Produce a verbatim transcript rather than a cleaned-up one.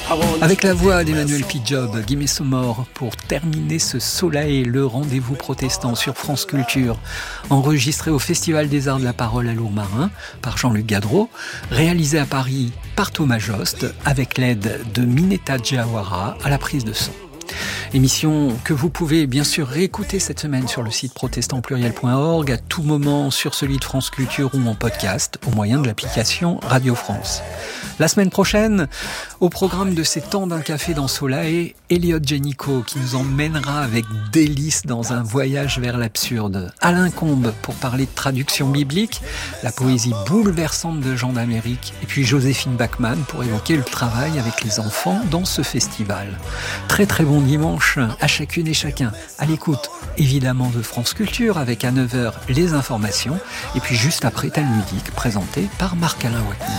Avec la voix d'Emmanuel Pidjob, Gimme Some More, pour terminer ce Soleil, le rendez-vous protestant sur France Culture, enregistré au Festival des Arts de la Parole à Lourmarin par Jean-Luc Gadreau, réalisé à Paris par Thomas Jost, avec l'aide de Mineta Djawara à la prise de son. Émission que vous pouvez bien sûr réécouter cette semaine sur le site protestant pluriel point org, à tout moment sur celui de France Culture ou en podcast au moyen de l'application Radio France. La semaine prochaine, au programme de ces temps d'un café dans Soleil, Elliot Génico qui nous emmènera avec délice dans un voyage vers l'absurde. Alain Combes pour parler de traduction biblique, la poésie bouleversante de Jean d'Amérique, et puis Joséphine Bachmann pour évoquer le travail avec les enfants dans ce festival. Très très bon dimanche à chacune et chacun, à l'écoute évidemment de France Culture avec à neuf heures les informations, et puis juste après Talmudique présenté par Marc-Alain Watteau.